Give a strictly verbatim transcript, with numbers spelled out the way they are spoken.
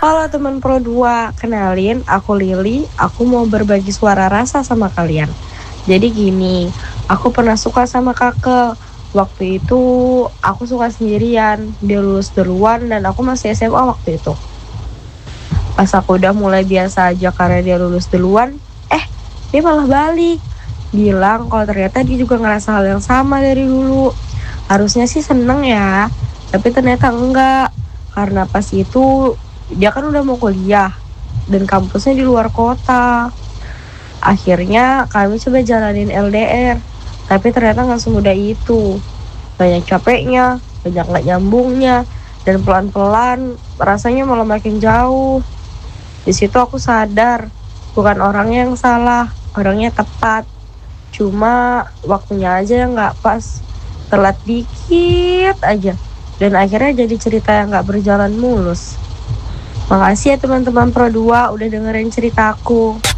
Halo teman Pro dua, kenalin aku Lily, aku mau berbagi suara rasa sama kalian. Jadi gini, aku pernah suka sama kakak. Waktu itu aku suka sendirian, dia lulus duluan dan aku masih S M A waktu itu. Pas aku udah mulai biasa aja karena dia lulus duluan, eh dia malah balik. Bilang kalau ternyata dia juga ngerasa hal yang sama dari dulu. Harusnya sih seneng ya, tapi ternyata enggak. Karena pas itu dia kan udah mau kuliah dan kampusnya di luar kota. Akhirnya kami coba jalanin L D R, tapi ternyata nggak semudah itu. Banyak capeknya, banyak nggak nyambungnya, dan pelan-pelan rasanya malah makin jauh. Di situ aku sadar, bukan orangnya yang salah, orangnya tepat. Cuma waktunya aja yang nggak pas, telat dikit aja. Dan akhirnya jadi cerita yang nggak berjalan mulus. Makasih ya teman-teman Pro dua udah dengerin ceritaku.